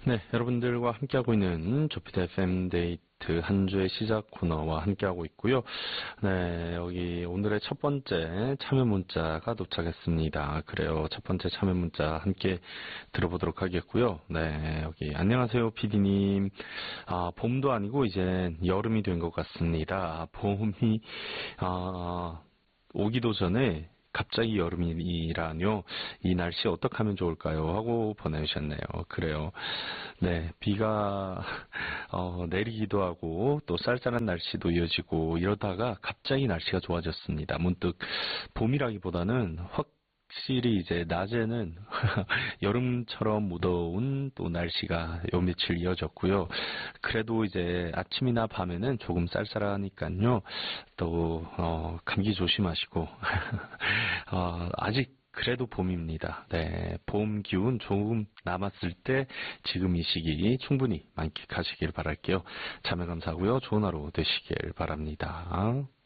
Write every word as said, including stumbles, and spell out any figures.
네, 여러분들과 함께하고 있는 조피디 에프엠 데이트 한 주의 시작 코너와 함께하고 있고요. 네, 여기 오늘의 첫 번째 참여 문자가 도착했습니다. 그래요, 첫 번째 참여 문자 함께 들어보도록 하겠고요. 네, 여기 안녕하세요, 피디님. 아, 봄도 아니고 이제 여름이 된 것 같습니다. 봄이 아, 오기도 전에 갑자기 여름이라뇨. 이 날씨 어떻게 하면 좋을까요? 하고 보내주셨네요. 그래요. 네, 비가 어, 내리기도 하고 또 쌀쌀한 날씨도 이어지고 이러다가 갑자기 날씨가 좋아졌습니다. 문득 봄이라기보다는 확 확실히 이제 낮에는 여름처럼 무더운 또 날씨가 요 며칠 이어졌고요. 그래도 이제 아침이나 밤에는 조금 쌀쌀하니까요. 또 어, 감기 조심하시고 어, 아직 그래도 봄입니다. 네, 봄 기운 조금 남았을 때 지금 이 시기 충분히 만끽하시길 바랄게요. 참여 감사하고요. 좋은 하루 되시길 바랍니다.